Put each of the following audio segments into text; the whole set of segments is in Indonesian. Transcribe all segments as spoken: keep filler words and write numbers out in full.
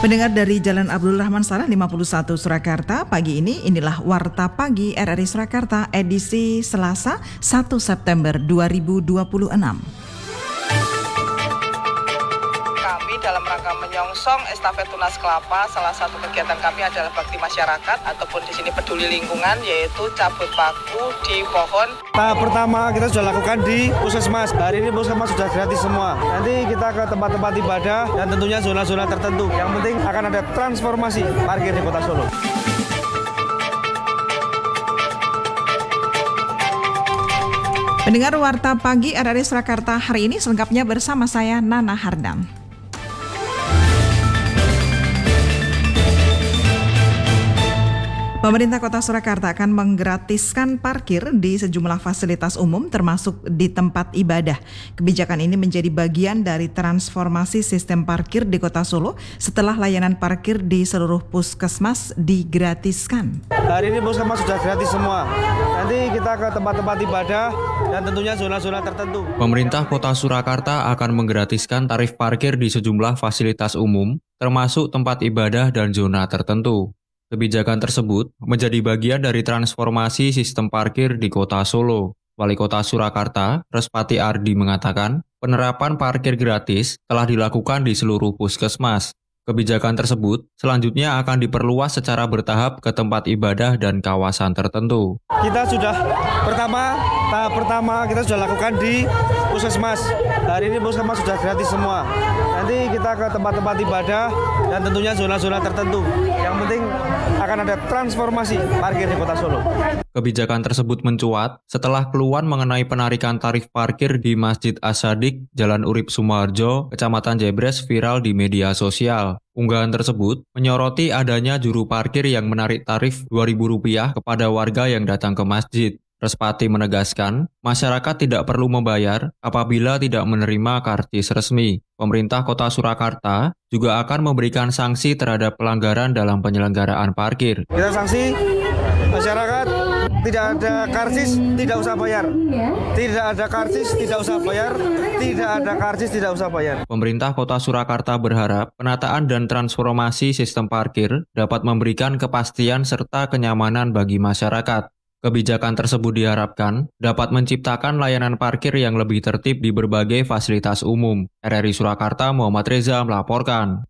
Pendengar dari Jalan Abdul Rahman Saleh lima puluh satu Surakarta, pagi ini inilah Warta Pagi R R I Surakarta edisi Selasa satu September dua ribu dua puluh enam. Kami dalam rangka menyongsong estafet Tunas Kelapa, salah satu kegiatan kami adalah bakti masyarakat ataupun di sini peduli lingkungan, yaitu cabut paku di pohon. Tahap pertama kita sudah lakukan di Puskesmas. Hari ini Puskesmas sudah gratis semua. Nanti kita ke tempat-tempat ibadah dan tentunya zona-zona tertentu. Yang penting akan ada transformasi parkir di Kota Solo. Pendengar Warta Pagi R R I Surakarta hari ini selengkapnya bersama saya Nana Hardam. Pemerintah Kota Surakarta akan menggratiskan parkir di sejumlah fasilitas umum termasuk di tempat ibadah. Kebijakan ini menjadi bagian dari transformasi sistem parkir di Kota Solo setelah layanan parkir di seluruh puskesmas digratiskan. Hari ini puskesmas sudah gratis semua. Nanti kita ke tempat-tempat ibadah dan tentunya zona-zona tertentu. Pemerintah Kota Surakarta akan menggratiskan tarif parkir di sejumlah fasilitas umum termasuk tempat ibadah dan zona tertentu. Kebijakan tersebut menjadi bagian dari transformasi sistem parkir di Kota Solo. Wali Kota Surakarta, Respati Ardi mengatakan, penerapan parkir gratis telah dilakukan di seluruh puskesmas. Kebijakan tersebut selanjutnya akan diperluas secara bertahap ke tempat ibadah dan kawasan tertentu. Kita sudah pertama, tahap pertama kita sudah lakukan di Puskesmas. Hari ini Puskesmas sudah gratis semua. Nanti kita ke tempat-tempat ibadah dan tentunya zona-zona tertentu. Yang penting akan ada transformasi parkir di Kota Solo. Kebijakan tersebut mencuat setelah keluhan mengenai penarikan tarif parkir di Masjid As-Sadiq, Jalan Urip Sumoharjo, Kecamatan Jebres viral di media sosial. Unggahan tersebut menyoroti adanya juru parkir yang menarik tarif dua ribu rupiah kepada warga yang datang ke masjid. Respati menegaskan, masyarakat tidak perlu membayar apabila tidak menerima karcis resmi. Pemerintah Kota Surakarta juga akan memberikan sanksi terhadap pelanggaran dalam penyelenggaraan parkir. Kita sanksi masyarakat tidak ada karcis, tidak usah bayar. Tidak ada karcis, tidak usah bayar. Tidak ada karcis, tidak usah bayar. Pemerintah Kota Surakarta berharap penataan dan transformasi sistem parkir dapat memberikan kepastian serta kenyamanan bagi masyarakat. Kebijakan tersebut diharapkan dapat menciptakan layanan parkir yang lebih tertib di berbagai fasilitas umum. R R I Surakarta, Muhammad Reza melaporkan.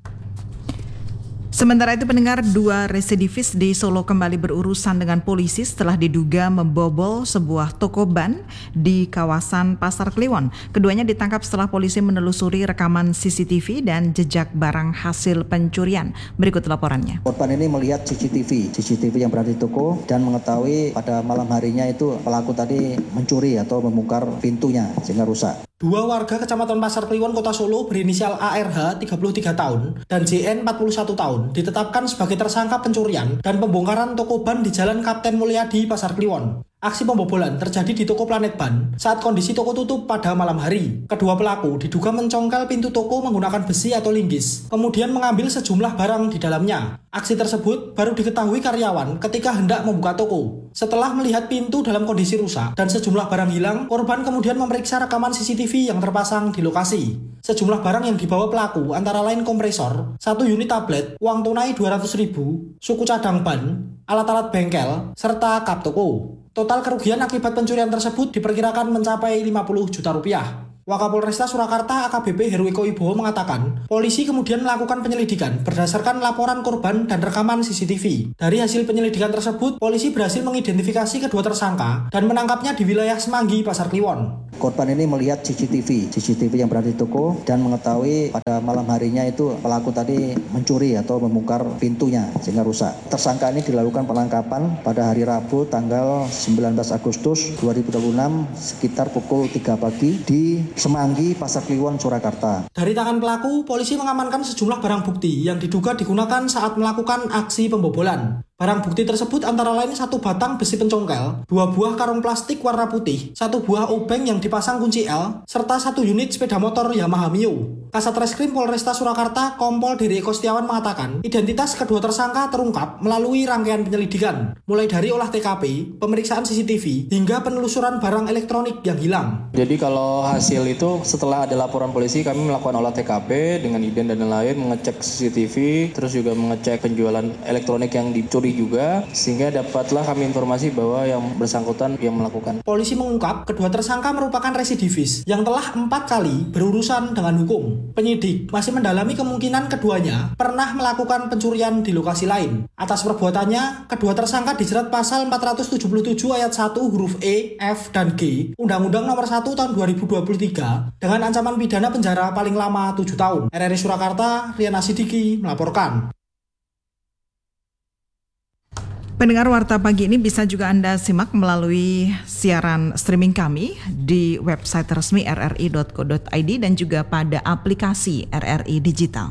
Sementara itu pendengar, dua residivis di Solo kembali berurusan dengan polisi setelah diduga membobol sebuah toko ban di kawasan Pasar Kliwon. Keduanya ditangkap setelah polisi menelusuri rekaman C C T V dan jejak barang hasil pencurian. Berikut laporannya. Korban ini melihat C C T V, C C T V yang berada di toko dan mengetahui pada malam harinya itu pelaku tadi mencuri atau membongkar pintunya sehingga rusak. Dua warga Kecamatan Pasar Kliwon, Kota Solo berinisial A R H tiga puluh tiga tahun dan J N empat puluh satu tahun ditetapkan sebagai tersangka pencurian dan pembongkaran toko ban di Jalan Kapten Mulyadi, Pasar Kliwon. Aksi pembobolan terjadi di toko Planet Ban saat kondisi toko tutup pada malam hari. Kedua pelaku diduga mencongkel pintu toko menggunakan besi atau linggis, kemudian mengambil sejumlah barang di dalamnya. Aksi tersebut baru diketahui karyawan ketika hendak membuka toko. Setelah melihat pintu dalam kondisi rusak dan sejumlah barang hilang, korban kemudian memeriksa rekaman C C T V yang terpasang di lokasi. Sejumlah barang yang dibawa pelaku antara lain kompresor, satu unit tablet, uang tunai dua ratus ribu, suku cadang ban, alat-alat bengkel, serta kap toko. Total kerugian akibat pencurian tersebut diperkirakan mencapai lima puluh juta rupiah. Wakapolresta Surakarta A K B P Heruwiko Ibowo mengatakan, polisi kemudian melakukan penyelidikan berdasarkan laporan korban dan rekaman C C T V. Dari hasil penyelidikan tersebut, polisi berhasil mengidentifikasi kedua tersangka dan menangkapnya di wilayah Semanggi, Pasar Kliwon. Korban ini melihat C C T V, C C T V yang berada di toko dan mengetahui pada malam harinya itu pelaku tadi mencuri atau membongkar pintunya sehingga rusak. Tersangka ini dilakukan penangkapan pada hari Rabu tanggal sembilan belas Agustus dua ribu dua puluh enam sekitar pukul tiga pagi di Semanggi, Pasar Kliwon, Surakarta. Dari tangan pelaku, polisi mengamankan sejumlah barang bukti yang diduga digunakan saat melakukan aksi pembobolan. Barang bukti tersebut antara lain satu batang besi pencongkel, dua buah karung plastik warna putih, satu buah obeng yang dipasang kunci L, serta satu unit sepeda motor Yamaha Mio. Kasat Reskrim Polresta Surakarta Kompol Diri Eko Setiawan mengatakan, identitas kedua tersangka terungkap melalui rangkaian penyelidikan, mulai dari olah T K P, pemeriksaan C C T V, hingga penelusuran barang elektronik yang hilang. Jadi kalau hasil itu setelah ada laporan polisi, kami melakukan olah T K P dengan ident dan lain-lain, mengecek C C T V, terus juga mengecek penjualan elektronik yang dicuri juga, sehingga dapatlah kami informasi bahwa yang bersangkutan yang melakukan. Polisi mengungkap kedua tersangka merupakan residivis yang telah empat kali berurusan dengan hukum. Penyidik masih mendalami kemungkinan keduanya pernah melakukan pencurian di lokasi lain. Atas perbuatannya, kedua tersangka dijerat pasal empat ratus tujuh puluh tujuh ayat satu huruf E, F, dan G Undang-Undang Nomor satu Tahun dua ribu dua puluh tiga dengan ancaman pidana penjara paling lama tujuh tahun. R R I Surakarta, Rian Asidiki melaporkan. Pendengar Warta Pagi ini bisa juga Anda simak melalui siaran streaming kami di website resmi r r i dot co dot i d dan juga pada aplikasi R R I Digital.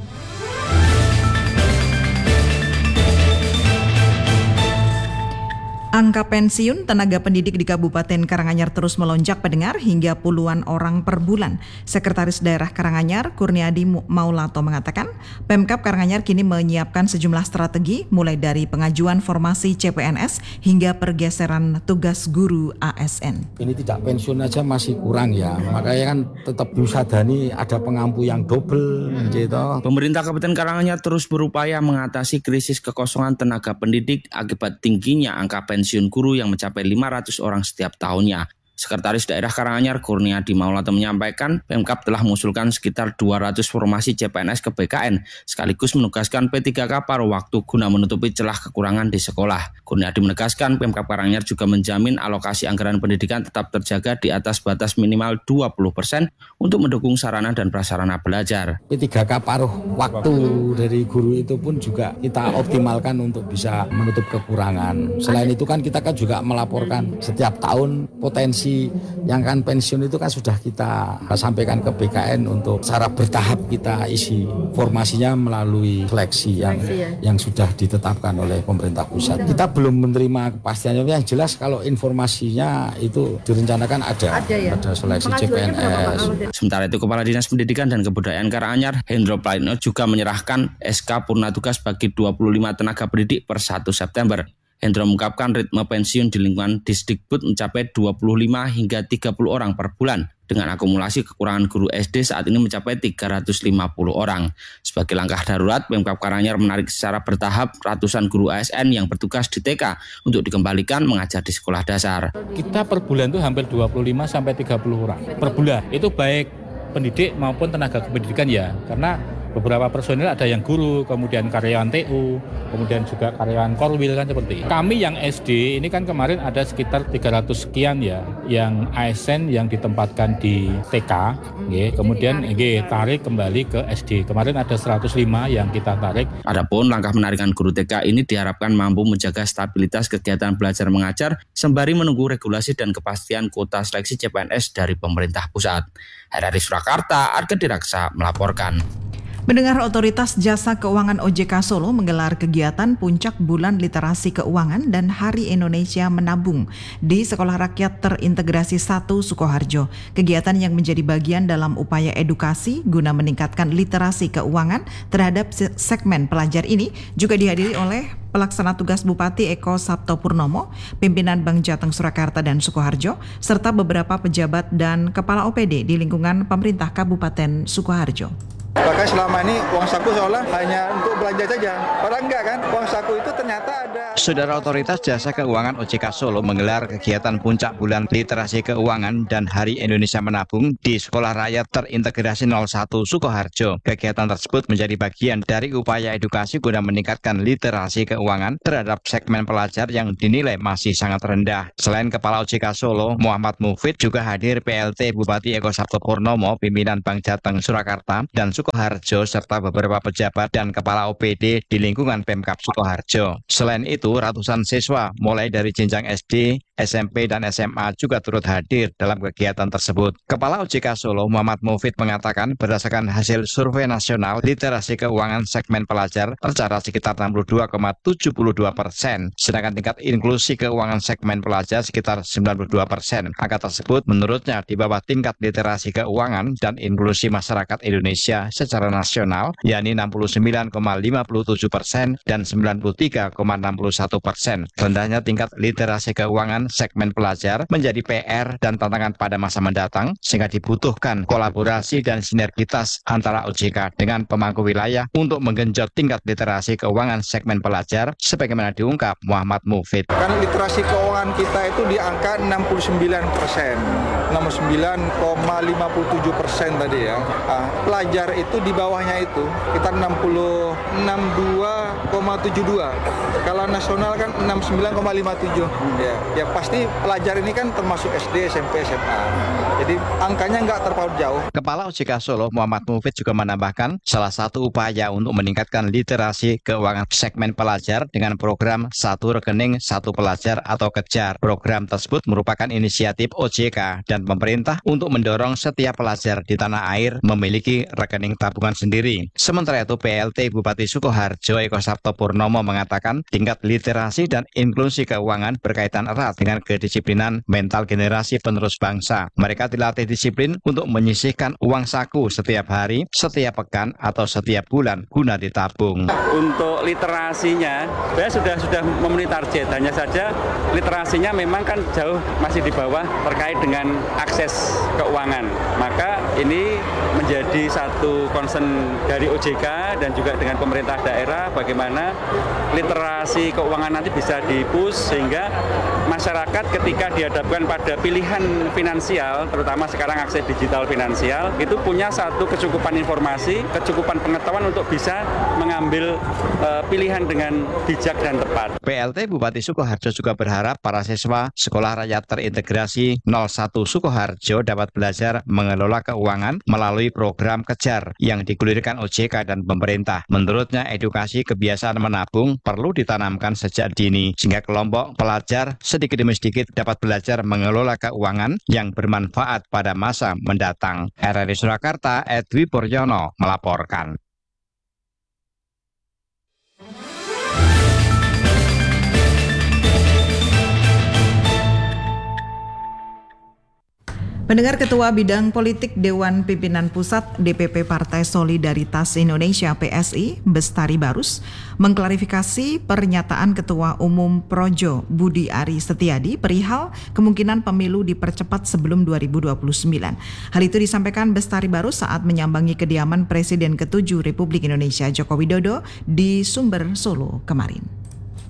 Angka pensiun tenaga pendidik di Kabupaten Karanganyar terus melonjak pendengar hingga puluhan orang per bulan. Sekretaris Daerah Karanganyar Kurniadi Maulato mengatakan, Pemkab Karanganyar kini menyiapkan sejumlah strategi mulai dari pengajuan formasi C P N S hingga pergeseran tugas guru A S N. Ini tidak pensiun aja masih kurang ya, makanya kan tetap diusadani ada pengampu yang double gitu. Pemerintah Kabupaten Karanganyar terus berupaya mengatasi krisis kekosongan tenaga pendidik akibat tingginya angka pensiun pensiun guru yang mencapai lima ratus orang setiap tahunnya. Sekretaris Daerah Karanganyar Kurniadi Maulato menyampaikan, Pemkab telah mengusulkan sekitar dua ratus formasi C P N S ke B K N, sekaligus menugaskan P tiga K paruh waktu guna menutupi celah kekurangan di sekolah. Kurniadi menegaskan, Pemkab Karanganyar juga menjamin alokasi anggaran pendidikan tetap terjaga di atas batas minimal dua puluh persen untuk mendukung sarana dan prasarana belajar. P tiga K paruh waktu dari guru itu pun juga kita optimalkan untuk bisa menutup kekurangan. Selain itu kan kita kan juga melaporkan setiap tahun potensi yang kan pensiun itu kan sudah kita sampaikan ke B K N untuk secara bertahap kita isi formasinya melalui seleksi yang yang sudah ditetapkan oleh pemerintah pusat. Kita belum menerima kepastiannya, yang jelas kalau informasinya itu direncanakan ada ada, ya? Ada seleksi C P N S. Sementara itu Kepala Dinas Pendidikan dan Kebudayaan Karanganyar Hendro Plaitno juga menyerahkan S K Purna Tugas bagi dua puluh lima tenaga pendidik per satu September. Hendro mengungkapkan ritme pensiun di lingkungan Disdikbud mencapai dua puluh lima hingga tiga puluh orang per bulan. Dengan akumulasi kekurangan guru S D saat ini mencapai tiga ratus lima puluh orang. Sebagai langkah darurat, Pemkab Karanganyar menarik secara bertahap ratusan guru A S N yang bertugas di T K untuk dikembalikan mengajar di sekolah dasar. Kita per bulan itu hampir dua puluh lima sampai tiga puluh orang per bulan. Itu baik pendidik maupun tenaga kependidikan ya, karena beberapa personil ada yang guru, kemudian karyawan T U, kemudian juga karyawan Korwil kan seperti itu. Kami yang S D ini kan kemarin ada sekitar tiga ratus sekian ya, yang A S N yang ditempatkan di T K, nge, kemudian nge, tarik kembali ke S D. Kemarin ada seratus lima yang kita tarik. Adapun langkah menarikan guru T K ini diharapkan mampu menjaga stabilitas kegiatan belajar mengajar sembari menunggu regulasi dan kepastian kuota seleksi C P N S dari pemerintah pusat. R R I Surakarta, Arga Diraksa melaporkan. Mendengar Otoritas Jasa Keuangan O J K Solo menggelar kegiatan Puncak Bulan Literasi Keuangan dan Hari Indonesia Menabung di Sekolah Rakyat Terintegrasi satu Sukoharjo. Kegiatan yang menjadi bagian dalam upaya edukasi guna meningkatkan literasi keuangan terhadap segmen pelajar ini juga dihadiri oleh Pelaksana Tugas Bupati Eko Sabto Purnomo, pimpinan Bank Jateng Surakarta dan Sukoharjo, serta beberapa pejabat dan kepala O P D di lingkungan pemerintah Kabupaten Sukoharjo. Bahkan selama ini uang saku seolah hanya untuk belanja saja. Padahal enggak kan, uang saku itu ternyata ada. Saudara Otoritas Jasa Keuangan O J K Solo menggelar kegiatan Puncak Bulan Literasi Keuangan dan Hari Indonesia Menabung di Sekolah Rakyat Terintegrasi nol satu Sukoharjo. Kegiatan tersebut menjadi bagian dari upaya edukasi guna meningkatkan literasi keuangan terhadap segmen pelajar yang dinilai masih sangat rendah. Selain Kepala O J K Solo, Muhammad Mufid juga hadir P L T Bupati Eko Sabto Purnomo, pimpinan Bank Jateng Surakarta, dan Sukoharjo, serta beberapa pejabat dan kepala O P D di lingkungan Pemkab Sukoharjo. Selain itu, ratusan siswa mulai dari jenjang S D S M P dan S M A juga turut hadir dalam kegiatan tersebut. Kepala O J K Solo Muhammad Mufid mengatakan berdasarkan hasil survei nasional literasi keuangan segmen pelajar tercatat sekitar enam puluh dua koma tujuh dua persen, sedangkan tingkat inklusi keuangan segmen pelajar sekitar sembilan puluh dua persen. Angka tersebut menurutnya di bawah tingkat literasi keuangan dan inklusi masyarakat Indonesia secara nasional, yakni enam puluh sembilan koma lima tujuh persen dan sembilan puluh tiga koma enam satu persen. Rendahnya tingkat literasi keuangan segmen pelajar menjadi P R dan tantangan pada masa mendatang, sehingga dibutuhkan kolaborasi dan sinergitas antara O J K dengan pemangku wilayah untuk menggenjot tingkat literasi keuangan segmen pelajar, sebagaimana diungkap Muhammad Mufid. Kan literasi keuangan kita itu di angka enam puluh sembilan persen, enam puluh sembilan koma lima tujuh persen tadi ya. Nah, pelajar itu di bawahnya itu kita enam puluh enam puluh dua koma tujuh dua. Kalau nasional kan enam puluh sembilan koma lima tujuh. Ya, ya pasti pelajar ini kan termasuk S D, S M P, S M A. Jadi angkanya nggak terpaut jauh. Kepala O J K Solo Muhammad Mufid juga menambahkan salah satu upaya untuk meningkatkan literasi keuangan segmen pelajar dengan program Satu Rekening Satu Pelajar atau Kejar. Program tersebut merupakan inisiatif O J K dan pemerintah untuk mendorong setiap pelajar di tanah air memiliki rekening tabungan sendiri. Sementara itu P L T Bupati Sukoharjo Eko Sarto Purnomo mengatakan tingkat literasi dan inklusi keuangan berkaitan erat dengan kedisiplinan mental generasi penerus bangsa. Mereka dilatih disiplin untuk menyisihkan uang saku setiap hari, setiap pekan, atau setiap bulan guna ditabung. Untuk literasinya, saya sudah sudah memenuhi target. Hanya saja literasinya memang kan jauh masih di bawah terkait dengan akses keuangan. Maka ini menjadi satu concern dari O J K dan juga dengan pemerintah daerah bagaimana literasi keuangan nanti bisa di-push sehingga masyarakat ketika dihadapkan pada pilihan finansial, terutama sekarang akses digital finansial, itu punya satu kecukupan informasi, kecukupan pengetahuan untuk bisa mengambil uh, pilihan dengan bijak dan tepat. P L T Bupati Sukoharjo juga berharap para siswa Sekolah Rakyat Terintegrasi nol satu Sukoharjo dapat belajar mengelola keuangan melalui program Kejar yang digulirkan O J K dan pemerintah. Menurutnya, edukasi kebiasaan menabung perlu ditanamkan sejak dini, sehingga kelompok pelajar sedikit demi sedikit dapat belajar mengelola keuangan yang bermanfaat pada masa mendatang. R R I Surakarta, Edwi Puryono melaporkan. Pendengar, Ketua Bidang Politik Dewan Pimpinan Pusat D P P Partai Solidaritas Indonesia P S I, Bestari Barus, mengklarifikasi pernyataan Ketua Umum Projo Budi Ari Setiadi perihal kemungkinan pemilu dipercepat sebelum dua ribu dua puluh sembilan. Hal itu disampaikan Bestari Barus saat menyambangi kediaman Presiden ketujuh Republik Indonesia Joko Widodo di Sumber, Solo kemarin.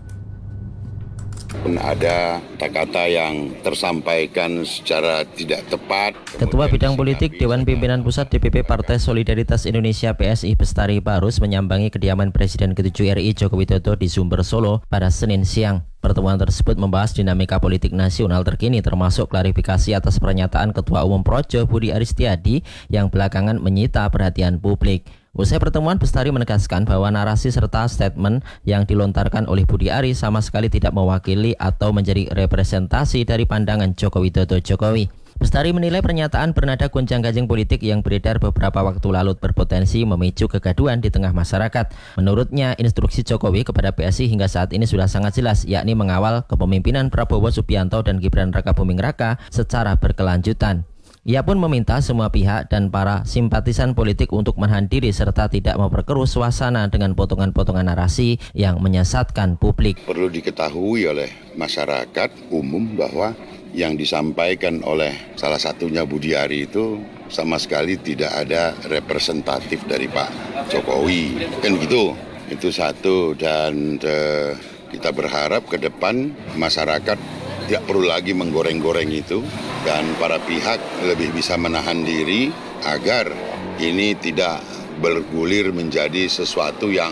Ada kata-kata yang tersampaikan secara tidak tepat. Ketua Bidang Politik Dewan Pimpinan Pusat D P P Partai Solidaritas Indonesia P S I Bestari Barus menyambangi kediaman Presiden ketujuh R I Joko Widodo di Sumber, Solo pada Senin siang. Pertemuan tersebut membahas dinamika politik nasional terkini termasuk klarifikasi atas pernyataan Ketua Umum Projo Budi Ari Setiadi yang belakangan menyita perhatian publik. Usai pertemuan, Bestari menegaskan bahwa narasi serta statement yang dilontarkan oleh Budi Ari sama sekali tidak mewakili atau menjadi representasi dari pandangan Joko Widodo Jokowi. Bestari menilai pernyataan bernada gonjang-ganjing politik yang beredar beberapa waktu lalu berpotensi memicu kegaduhan di tengah masyarakat. Menurutnya, instruksi Jokowi kepada P S I hingga saat ini sudah sangat jelas, yakni mengawal kepemimpinan Prabowo Subianto dan Gibran Rakabuming Raka secara berkelanjutan. Ia pun meminta semua pihak dan para simpatisan politik untuk menahan diri serta tidak memperkeruh suasana dengan potongan-potongan narasi yang menyesatkan publik. Perlu diketahui oleh masyarakat umum bahwa yang disampaikan oleh salah satunya Budi Ari itu sama sekali tidak ada representatif dari Pak Jokowi. Kan gitu, itu satu. Dan eh, kita berharap ke depan masyarakat tidak perlu lagi menggoreng-goreng itu dan para pihak lebih bisa menahan diri agar ini tidak bergulir menjadi sesuatu yang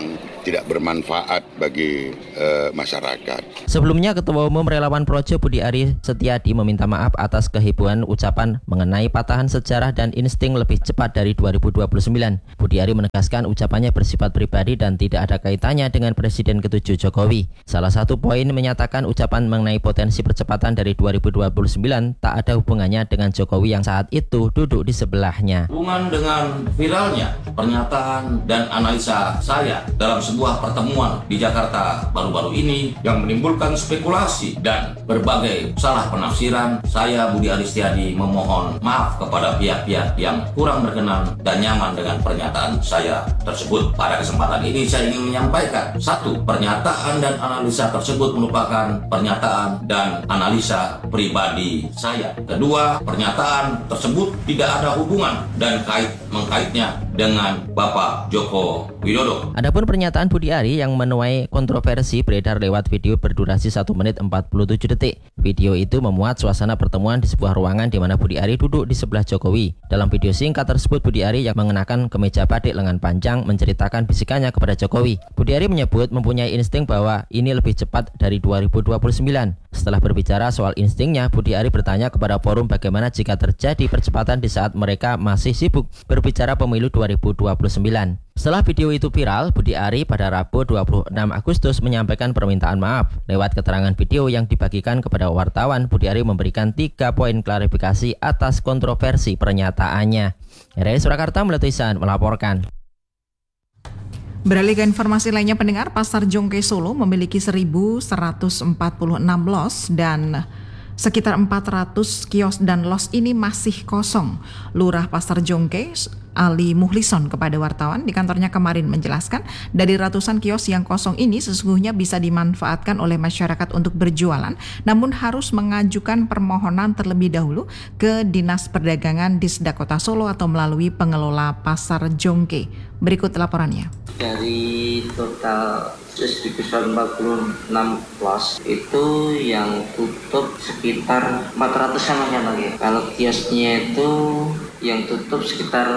tidak bermanfaat bagi uh, masyarakat. Sebelumnya, Ketua Umum Relawan Projo Budi Ari Setiadi meminta maaf atas kehebohan ucapan mengenai patahan sejarah dan insting lebih cepat dari dua ribu dua puluh sembilan. Budi Ari menegaskan ucapannya bersifat pribadi dan tidak ada kaitannya dengan Presiden ketujuh Jokowi. Salah satu poin menyatakan ucapan mengenai potensi percepatan dari dua ribu dua puluh sembilan tak ada hubungannya dengan Jokowi yang saat itu duduk di sebelahnya. Hubungan dengan viralnya pernyataan dan analisa saya dalam sebuah pertemuan di Jakarta baru-baru ini yang menimbulkan spekulasi dan berbagai salah penafsiran, saya Budi Ari Setiadi memohon maaf kepada pihak-pihak yang kurang berkenan dan nyaman dengan pernyataan saya tersebut. Pada kesempatan ini saya ingin menyampaikan, satu, pernyataan dan analisa tersebut merupakan pernyataan dan analisa pribadi saya. Kedua, pernyataan tersebut tidak ada hubungan dan kait mengkaitnya dengan Bapak Joko Widodo. Adapun pernyataan Budi Ari yang menuai kontroversi beredar lewat video berdurasi satu menit empat puluh tujuh detik. Video itu memuat suasana pertemuan di sebuah ruangan di mana Budi Ari duduk di sebelah Jokowi. Dalam video singkat tersebut, Budi Ari yang mengenakan kemeja batik lengan panjang menceritakan bisikannya kepada Jokowi. Budi Ari menyebut mempunyai insting bahwa ini lebih cepat dari dua ribu dua puluh sembilan. Setelah berbicara soal instingnya, Budi Ari bertanya kepada forum bagaimana jika terjadi percepatan di saat mereka masih sibuk berbicara pemilu dua ribu dua puluh sembilan. Setelah video itu viral, Budi Ari pada Rabu dua puluh enam Agustus menyampaikan permintaan maaf. Lewat keterangan video yang dibagikan kepada wartawan, Budi Ari memberikan tiga poin klarifikasi atas kontroversi pernyataannya. R R I Surakarta Melatuisan melaporkan. Beralih ke informasi lainnya, pendengar, Pasar Jongke Solo memiliki seribu seratus empat puluh enam los dan sekitar empat ratus kios dan los ini masih kosong. Lurah Pasar Jongke Ali Muhlison kepada wartawan di kantornya kemarin menjelaskan, dari ratusan kios yang kosong ini sesungguhnya bisa dimanfaatkan oleh masyarakat untuk berjualan, namun harus mengajukan permohonan terlebih dahulu ke Dinas Perdagangan Disda Kota Solo atau melalui pengelola Pasar Jongke. Berikut laporannya. Dari total seribu seratus empat puluh enam los itu yang tutup sekitar empat ratusan lagi. Kalau kiosnya itu yang tutup sekitar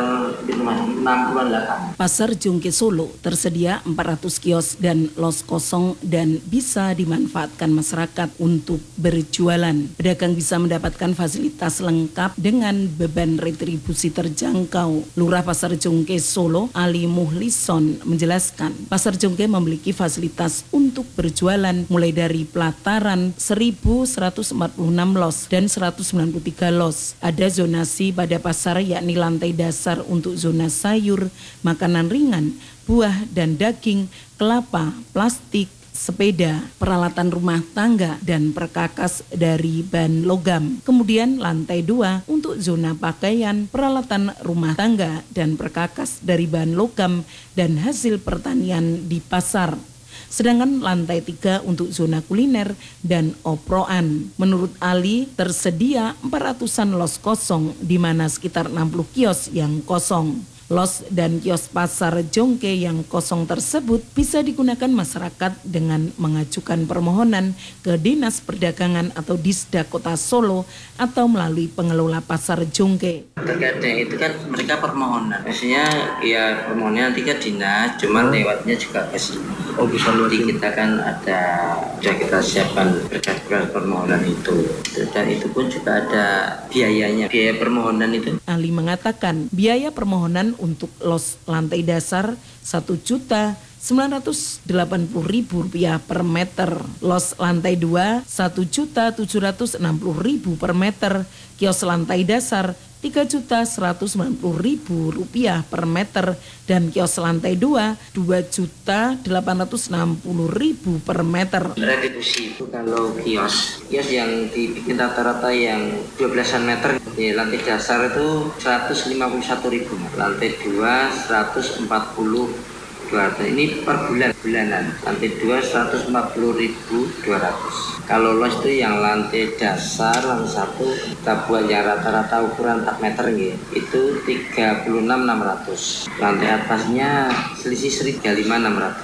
enam puluh delapan. Pasar Jongke Solo tersedia empat ratus kios dan los kosong dan bisa dimanfaatkan masyarakat untuk berjualan. Pedagang bisa mendapatkan fasilitas lengkap dengan beban retribusi terjangkau. Lurah Pasar Jongke Solo Ali Muhlison menjelaskan, Pasar Jongke memiliki fasilitas untuk berjualan mulai dari pelataran seribu seratus empat puluh enam los dan seratus sembilan puluh tiga los. Ada zonasi pada pasar yakni lantai dasar untuk zona sayur, makanan ringan, buah dan daging, kelapa, plastik, sepeda, peralatan rumah tangga, dan perkakas dari bahan logam. Kemudian lantai dua untuk zona pakaian, peralatan rumah tangga, dan perkakas dari bahan logam dan hasil pertanian di pasar. Sedangkan lantai tiga untuk zona kuliner dan oproan. Menurut Ali, tersedia empat ratusan los kosong, di mana sekitar enam puluh kios yang kosong. Los dan kios Pasar Jongke yang kosong tersebut bisa digunakan masyarakat dengan mengajukan permohonan ke Dinas Perdagangan atau Disda Kota Solo atau melalui pengelola Pasar Jongke. Terkait dengan itu kan mereka permohonan, maksudnya ya permohonan nanti ke dinas, cuman lewatnya juga ke sini. Oh bisa nanti kita kan ada, sudah kita siapkan berkas permohonan itu, dan itu pun juga ada biayanya, biaya permohonan itu. Ali mengatakan biaya permohonan untuk los lantai dasar satu juta sembilan ratus delapan puluh ribu rupiah per meter, los lantai dua satu juta tujuh ratus enam puluh ribu per meter, kios lantai dasar tiga juta seratus sembilan puluh ribu rupiah per meter, dan kios lantai dua dua juta delapan ratus enam puluh ribu per meter. Retribusi itu kalau kios, kios yang dibikin rata-rata yang dua belasan meter, di lantai dasar itu seratus lima puluh satu ribu, lantai dua seratus empat puluh dua ratus, ini per bulan bulanan. Lantai dua seratus empat puluh ribu dua ratus. Kalau los itu yang lantai dasar lantai satu kita buat yang rata-rata ukuran empat meter gitu, itu tiga puluh enam ribu enam ratus. Lantai atasnya selisih seribu tiga puluh lima ribu enam ratus.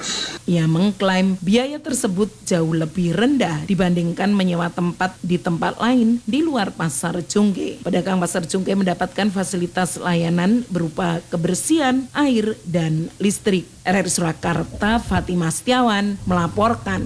Ia mengklaim biaya tersebut jauh lebih rendah dibandingkan menyewa tempat di tempat lain di luar Pasar Jongke. Pedagang Pasar Jongke mendapatkan fasilitas layanan berupa kebersihan, air, dan listrik. R R I Surakarta, Fatimah Setiawan melaporkan.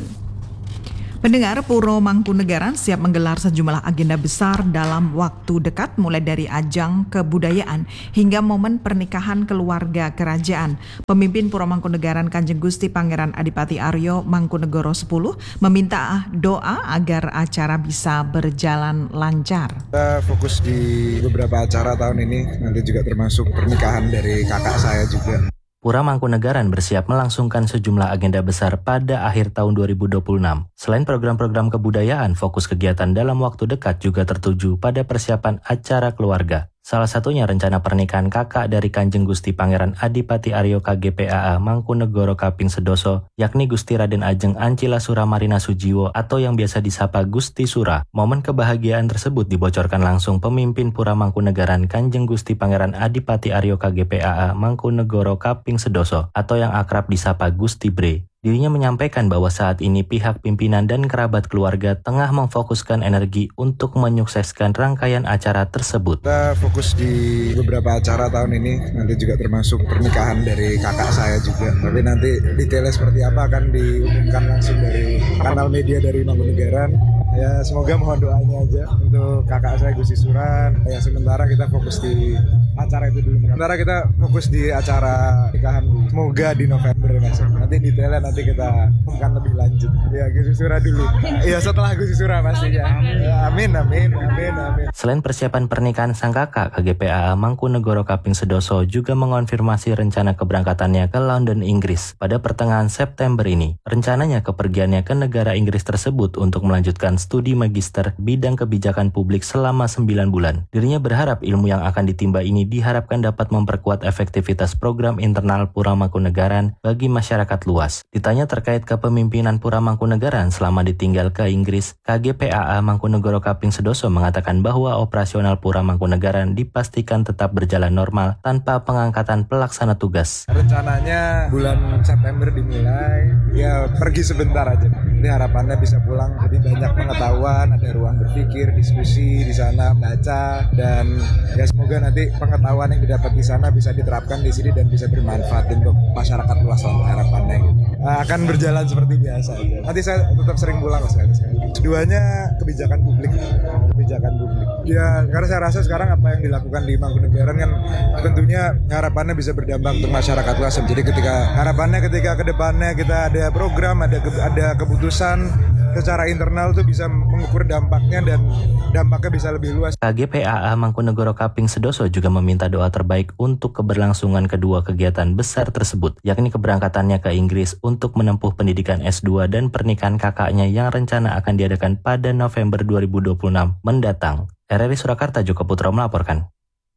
Pendengar, Puro Mangkunegaran siap menggelar sejumlah agenda besar dalam waktu dekat, mulai dari ajang kebudayaan hingga momen pernikahan keluarga kerajaan. Pemimpin Puro Mangkunegaran Kanjeng Gusti Pangeran Adipati Aryo Mangkunegoro sepuluh meminta doa agar acara bisa berjalan lancar. Kita fokus di beberapa acara tahun ini, nanti juga termasuk pernikahan dari kakak saya juga. Pura Mangkunegaran bersiap melangsungkan sejumlah agenda besar pada akhir tahun dua ribu dua puluh enam. Selain program-program kebudayaan, fokus kegiatan dalam waktu dekat juga tertuju pada persiapan acara keluarga. Salah satunya rencana pernikahan kakak dari Kanjeng Gusti Pangeran Adipati Aryo K G P A A Mangkunegoro Kaping Sedoso, yakni Gusti Raden Ajeng Ancila Suramarina Sujiwo atau yang biasa disapa Gusti Sura. Momen kebahagiaan tersebut dibocorkan langsung pemimpin Pura Mangkunegaran Kanjeng Gusti Pangeran Adipati Aryo K G P A A Mangkunegoro Kaping Sedoso atau yang akrab disapa Gusti Bre. Dirinya menyampaikan bahwa saat ini pihak pimpinan dan kerabat keluarga tengah memfokuskan energi untuk menyukseskan rangkaian acara tersebut. Kita fokus di beberapa acara tahun ini, nanti juga termasuk pernikahan dari kakak saya juga. Tapi nanti detailnya seperti apa akan diumumkan langsung dari kanal media dari Mangkunegaran. Ya semoga mohon doanya aja untuk kakak saya Gusti Suran. Ya sementara kita fokus di acara itu dulu. Sementara kita fokus di acara pernikahan. Semoga di November masuk. Nanti detailnya nanti kita umumkan lebih lanjut. Ya Gusti Sura dulu. Iya setelah Gusti Sura pastinya. Ya, amin amin amin amin. Selain persiapan pernikahan sang kakak, K G P A A Mangkunegoro Kaping Sedoso juga mengonfirmasi rencana keberangkatannya ke London, Inggris pada pertengahan September ini. Rencananya kepergiannya ke negara Inggris tersebut untuk melanjutkan studi magister bidang kebijakan publik selama sembilan bulan. Dirinya berharap ilmu yang akan ditimba ini diharapkan dapat memperkuat efektivitas program internal Pura Mangkunegaran bagi masyarakat luas. Ditanya terkait kepemimpinan Pura Mangkunegaran selama ditinggal ke Inggris, K G P A A Mangkunegoro Kaping Sedoso mengatakan bahwa operasional Pura Mangkunegaran dipastikan tetap berjalan normal tanpa pengangkatan pelaksana tugas. Rencananya bulan September dimulai, ya pergi sebentar aja. Ini harapannya bisa pulang lebih banyak pengetahuan, ada ruang berpikir, diskusi di sana, baca, dan ya semoga nanti pengetahuan yang didapat di sana bisa diterapkan di sini dan bisa bermanfaat untuk masyarakat luas harapannya. Gitu. Nah, akan berjalan seperti biasa. Aja. Nanti saya tetap sering pulang sekali-sekali. Keduanya kebijakan publik, kebijakan publik. Ya karena saya rasa sekarang apa yang dilakukan di Mangkunegaran kan tentunya harapannya bisa berdampak untuk masyarakat luas. Jadi ketika harapannya ketika kedepannya kita ada program, ada ke, ada keputusan secara internal tuh bisa mengukur dampaknya dan dampaknya bisa lebih luas. K G P A A Mangkunegoro Kaping Sedoso juga meminta doa terbaik untuk keberlangsungan kedua kegiatan besar tersebut, yakni keberangkatannya ke Inggris untuk menempuh pendidikan S dua dan pernikahan kakaknya yang rencana akan diadakan pada November dua ribu dua puluh enam mendatang. R R I Surakarta, Joko Putra melaporkan.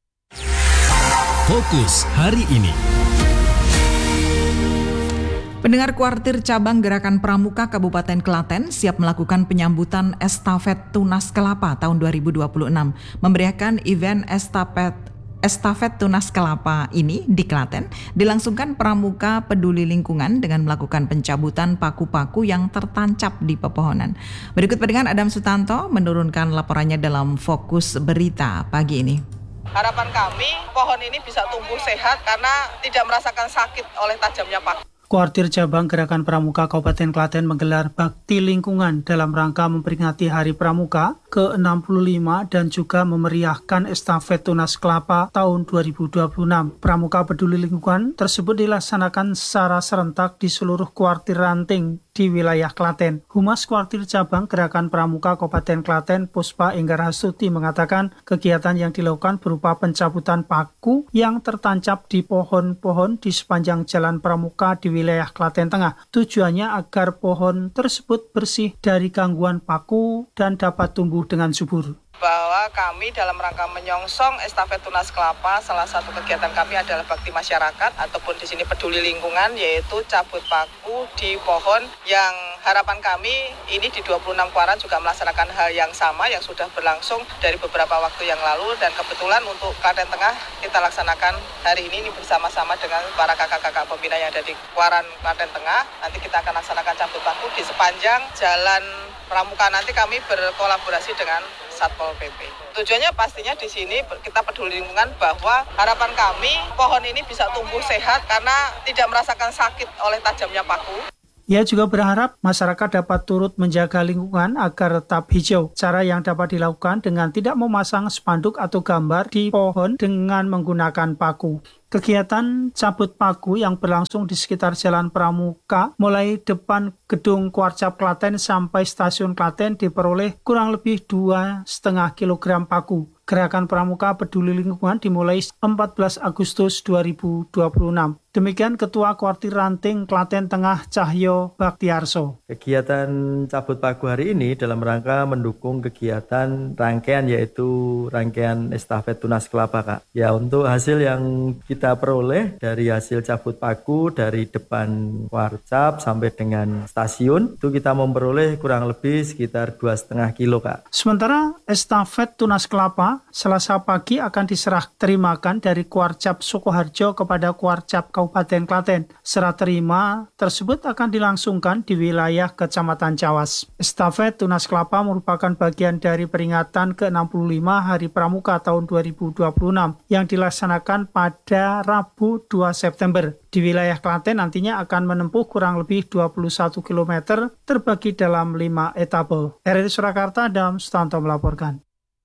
Fokus hari ini. Pendengar, Kuartir Cabang Gerakan Pramuka Kabupaten Klaten siap melakukan penyambutan Estafet Tunas Kelapa tahun dua ribu dua puluh enam. Memeriahkan event Estafet Estafet Tunas Kelapa ini di Klaten dilangsungkan Pramuka Peduli Lingkungan dengan melakukan pencabutan paku-paku yang tertancap di pepohonan. Berikut pendengar Adam Sutanto menurunkan laporannya dalam Fokus Berita pagi ini. Harapan kami pohon ini bisa tumbuh sehat karena tidak merasakan sakit oleh tajamnya paku. Kuartir Cabang Gerakan Pramuka Kabupaten Klaten menggelar bakti lingkungan dalam rangka memperingati Hari Pramuka ke enam puluh lima dan juga memeriahkan Estafet Tunas Kelapa tahun dua ribu dua puluh enam. Pramuka Peduli Lingkungan tersebut dilaksanakan secara serentak di seluruh kuartir ranting di wilayah Klaten. Humas Kuartir Cabang Gerakan Pramuka Kabupaten Klaten, Puspa Inggarasuti mengatakan kegiatan yang dilakukan berupa pencabutan paku yang tertancap di pohon-pohon di sepanjang Jalan Pramuka di wilayah Klaten Tengah. Tujuannya agar pohon tersebut bersih dari gangguan paku dan dapat tumbuh dengan subur. Bahwa kami dalam rangka menyongsong Estafet Tunas Kelapa, salah satu kegiatan kami adalah bakti masyarakat ataupun di sini peduli lingkungan, yaitu cabut paku di pohon yang harapan kami ini di dua puluh enam Kuaran juga melaksanakan hal yang sama yang sudah berlangsung dari beberapa waktu yang lalu, dan kebetulan untuk Klaten Tengah kita laksanakan hari ini, ini bersama-sama dengan para kakak-kakak pembina yang ada di Kuaran Klaten Tengah. Nanti kita akan laksanakan cabut paku di sepanjang Jalan Pramuka. Nanti kami berkolaborasi dengan Satpol P P. Tujuannya pastinya di sini kita peduli lingkungan, bahwa harapan kami pohon ini bisa tumbuh sehat karena tidak merasakan sakit oleh tajamnya paku. Ia juga berharap masyarakat dapat turut menjaga lingkungan agar tetap hijau. Cara yang dapat dilakukan dengan tidak memasang spanduk atau gambar di pohon dengan menggunakan paku. Kegiatan cabut paku yang berlangsung di sekitar Jalan Pramuka mulai depan gedung Kuarcap Klaten sampai stasiun Klaten diperoleh kurang lebih dua koma lima kilogram paku. Gerakan Pramuka Peduli Lingkungan dimulai empat belas Agustus dua ribu dua puluh enam. Demikian Ketua Kuartir Ranting Klaten Tengah Cahyo Baktiarso. Kegiatan cabut paku hari ini dalam rangka mendukung kegiatan rangkaian, yaitu rangkaian estafet Tunas Kelapa, Kak. Ya, untuk hasil yang kita peroleh dari hasil cabut paku dari depan Kuarcap sampai dengan stasiun, itu kita memperoleh kurang lebih sekitar dua koma lima kilo, Kak. Sementara estafet Tunas Kelapa Selasa pagi akan diserah terimakan dari Kuarcap Sukoharjo kepada Kuarcap Kabupaten Klaten. Serah terima tersebut akan dilangsungkan di wilayah Kecamatan Cawas. Estafet Tunas Kelapa merupakan bagian dari peringatan ke enam puluh lima Hari Pramuka tahun dua ribu dua puluh enam yang dilaksanakan pada Rabu dua September. Di wilayah Klaten nantinya akan menempuh kurang lebih dua puluh satu kilometer terbagi dalam lima etape. R R I Surakarta, Adam Sutanto melaporkan.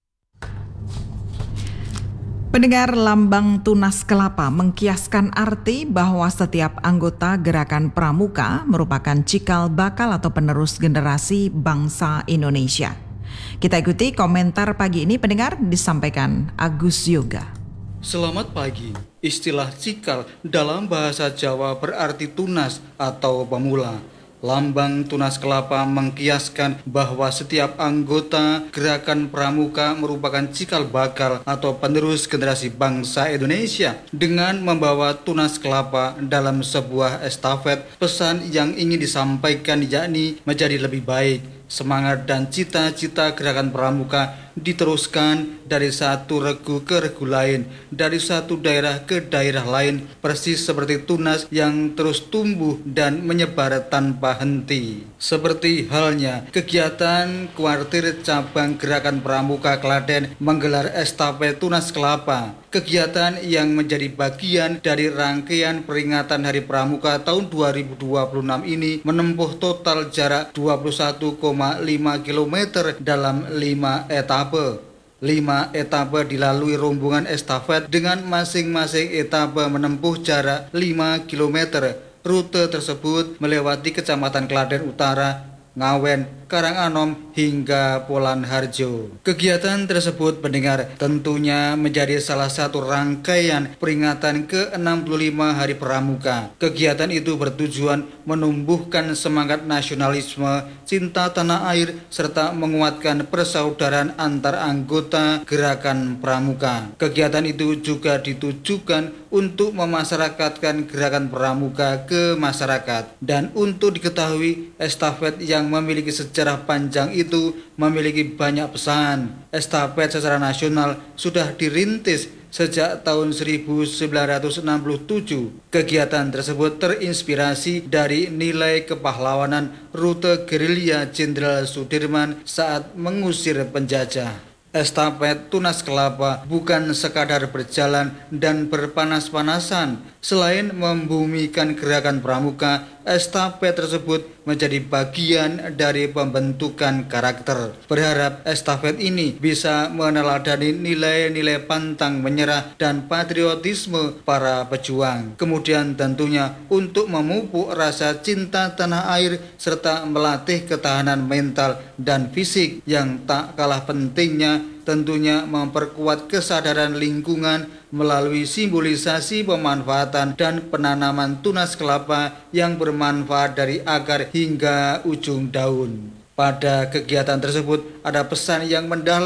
Pendengar, lambang Tunas Kelapa mengkiaskan arti bahwa setiap anggota gerakan Pramuka merupakan cikal bakal atau penerus generasi bangsa Indonesia. Kita ikuti komentar pagi ini, pendengar, disampaikan Agus Yoga. Selamat pagi. Istilah cikal dalam bahasa Jawa berarti tunas atau pemula. Lambang Tunas Kelapa mengkiaskan bahwa setiap anggota gerakan Pramuka merupakan cikal bakal atau penerus generasi bangsa Indonesia. Dengan membawa Tunas Kelapa dalam sebuah estafet, pesan yang ingin disampaikan yakni menjadi lebih baik. Semangat dan cita-cita gerakan Pramuka diteruskan dari satu regu ke regu lain, dari satu daerah ke daerah lain, persis seperti tunas yang terus tumbuh dan menyebar tanpa henti. Seperti halnya kegiatan Kuartir Cabang Gerakan Pramuka Klaten menggelar estafet Tunas Kelapa. Kegiatan yang menjadi bagian dari rangkaian peringatan Hari Pramuka tahun dua ribu dua puluh enam ini menempuh total jarak dua puluh satu koma lima kilometer dalam lima etape. Lima etape dilalui rombongan estafet dengan masing-masing etape menempuh jarak lima kilometer. Rute tersebut melewati Kecamatan Klaten Utara, Ngawen, Karanganom, hingga Polan Harjo. Kegiatan tersebut, pendengar, tentunya menjadi salah satu rangkaian peringatan ke enam puluh lima Hari Pramuka. Kegiatan itu bertujuan menumbuhkan semangat nasionalisme, cinta tanah air, serta menguatkan persaudaraan antar anggota gerakan Pramuka. Kegiatan itu juga ditujukan untuk memasyarakatkan gerakan Pramuka ke masyarakat. Dan untuk diketahui, estafet yang memiliki sejarah panjang itu memiliki banyak pesan. Estafet secara nasional sudah dirintis sejak tahun seribu sembilan ratus enam puluh tujuh. Kegiatan tersebut terinspirasi dari nilai kepahlawanan rute gerilya Jenderal Sudirman saat mengusir penjajah. Estafet Tunas Kelapa bukan sekadar berjalan dan berpanas-panasan. Selain membumikan gerakan Pramuka, estafet tersebut menjadi bagian dari pembentukan karakter. Berharap estafet ini bisa meneladani nilai-nilai pantang menyerah dan patriotisme para pejuang. Kemudian tentunya untuk memupuk rasa cinta tanah air serta melatih ketahanan mental dan fisik yang tak kalah pentingnya, tentunya memperkuat kesadaran lingkungan melalui simbolisasi pemanfaatan dan penanaman tunas kelapa yang bermanfaat dari akar hingga ujung daun. Pada kegiatan tersebut ada pesan yang mendalam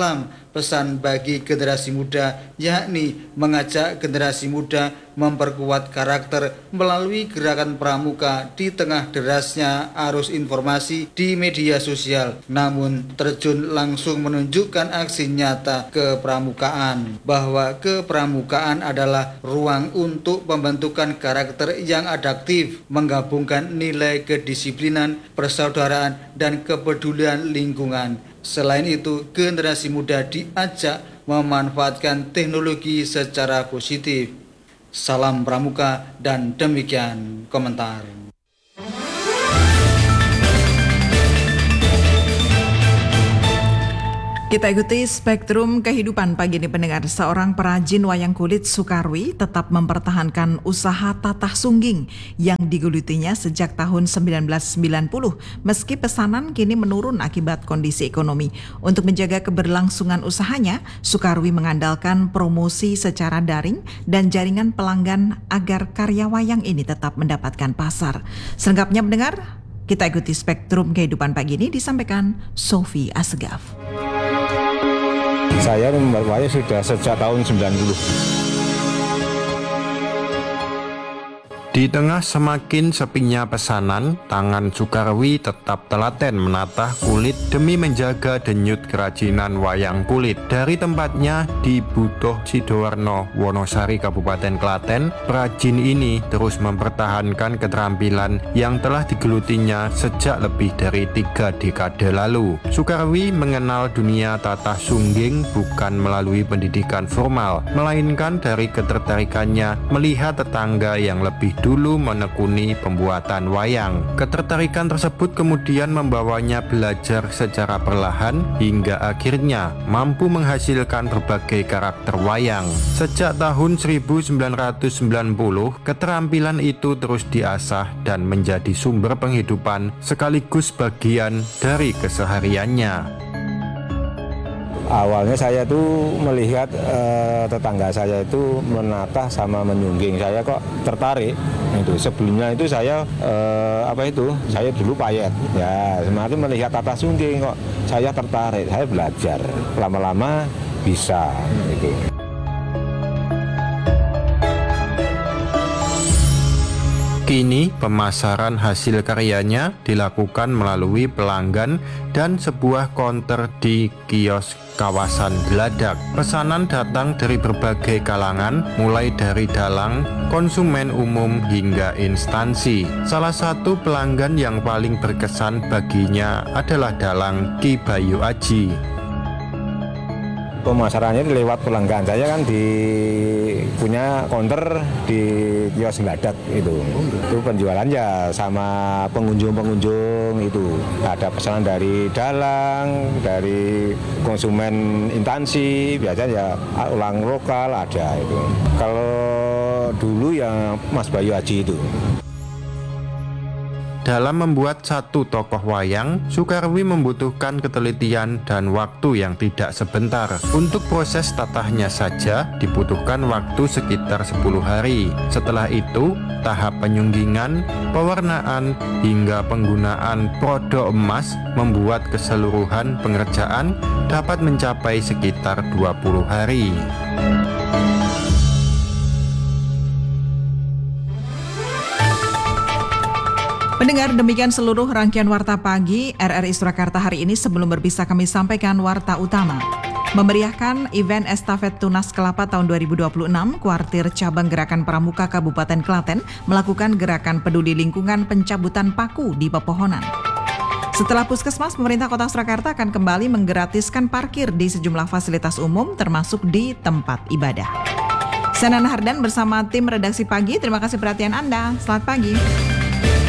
pesan bagi generasi muda, yakni mengajak generasi muda memperkuat karakter melalui gerakan pramuka di tengah derasnya arus informasi di media sosial, namun terjun langsung menunjukkan aksi nyata kepramukaan, bahwa kepramukaan adalah ruang untuk pembentukan karakter yang adaptif, menggabungkan nilai kedisiplinan, persaudaraan, dan kepedulian lingkungan. Selain itu, generasi muda diajak memanfaatkan teknologi secara positif. Salam Pramuka, dan demikian komentar. Kita ikuti Spektrum Kehidupan pagi ini pendengar. Seorang perajin wayang kulit Sukarwi tetap mempertahankan usaha tatah sungging yang digelutinya sejak tahun sembilan belas sembilan puluh. Meski pesanan kini menurun akibat kondisi ekonomi. Untuk menjaga keberlangsungan usahanya, Sukarwi mengandalkan promosi secara daring dan jaringan pelanggan agar karya wayang ini tetap mendapatkan pasar. Selengkapnya mendengar, kita ikuti Spektrum Kehidupan pagi ini disampaikan Sofi Asgaf. Saya membuat wayang sudah sejak tahun sembilan puluh. Di tengah semakin sepinya pesanan, tangan Sukarwi tetap telaten menatah kulit demi menjaga denyut kerajinan wayang kulit. Dari tempatnya di Butuh Sidoarno, Wonosari, Kabupaten Klaten, perajin ini terus mempertahankan keterampilan yang telah digelutinya sejak lebih dari tiga dekade lalu. Sukarwi mengenal dunia tatah sungging bukan melalui pendidikan formal, melainkan dari ketertarikannya melihat tetangga yang lebih dulu menekuni pembuatan wayang. Ketertarikan tersebut kemudian membawanya belajar secara perlahan hingga akhirnya mampu menghasilkan berbagai karakter wayang. Sejak tahun seribu sembilan ratus sembilan puluh, keterampilan itu terus diasah dan menjadi sumber penghidupan sekaligus bagian dari kesehariannya. Awalnya saya tuh melihat eh, tetangga saya itu menatah sama menyungging, saya kok tertarik. Itu sebelumnya itu saya eh, apa itu? Saya dulu payet. Ya, semakin melihat tatah sungging kok saya tertarik, saya belajar. Lama-lama bisa itu. Kini pemasaran hasil karyanya dilakukan melalui pelanggan dan sebuah konter di kios kawasan Geladak. Pesanan datang dari berbagai kalangan, mulai dari dalang, konsumen umum hingga instansi. Salah satu pelanggan yang paling berkesan baginya adalah dalang Ki Bayu Aji. Pemasarannya lewat pelanggan. Saya kan di punya counter di kios Geladak itu. Itu penjualannya sama pengunjung-pengunjung itu. Ada pesanan dari dalang, dari konsumen instansi, biasanya ya ulang lokal ada itu. Kalau dulu ya Mas Bayu Aji itu. Dalam membuat satu tokoh wayang, Sukarwi membutuhkan ketelitian dan waktu yang tidak sebentar. Untuk proses tatahnya saja dibutuhkan waktu sekitar sepuluh hari. Setelah itu, tahap penyunggingan, pewarnaan, hingga penggunaan produk emas membuat keseluruhan pengerjaan dapat mencapai sekitar dua puluh hari. Pendengar, demikian seluruh rangkaian Warta Pagi R R I Surakarta hari ini. Sebelum berpisah kami sampaikan Warta Utama. Memeriahkan event Estafet Tunas Kelapa tahun dua ribu dua puluh enam, Kuartir Cabang Gerakan Pramuka Kabupaten Klaten melakukan gerakan peduli lingkungan pencabutan paku di pepohonan. Setelah Puskesmas, pemerintah Kota Surakarta akan kembali menggratiskan parkir di sejumlah fasilitas umum termasuk di tempat ibadah. Saya Nana Hardan bersama tim redaksi pagi, terima kasih perhatian Anda. Selamat pagi.